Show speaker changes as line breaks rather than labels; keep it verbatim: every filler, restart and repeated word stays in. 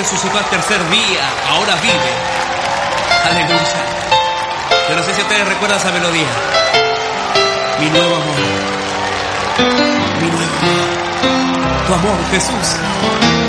resucitó al tercer día, ahora vive. Aleluya. Yo no sé si ustedes recuerdan esa melodía. Mi nuevo amor. Mi nuevo amor. Tu amor, Jesús.